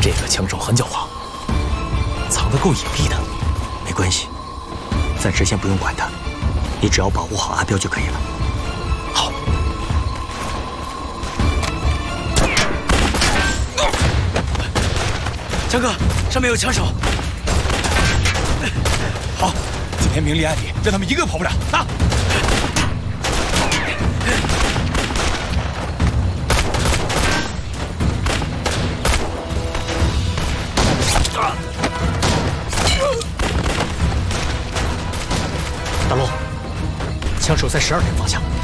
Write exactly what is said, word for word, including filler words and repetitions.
这个枪手很狡猾，藏得够隐蔽的。 没关系，暂时先不用管他，你只要保护好阿彪就可以了。 好。 强哥，上面有枪手。 好，今天明里暗里，让他们一个跑不了。打！ 大龙，枪手在十二点方向。